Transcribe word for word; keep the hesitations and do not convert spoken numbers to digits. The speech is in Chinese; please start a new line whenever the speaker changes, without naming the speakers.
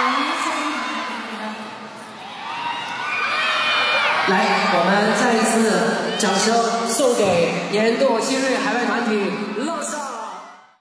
来，我们再一次掌声送给年度新锐海外团体浪。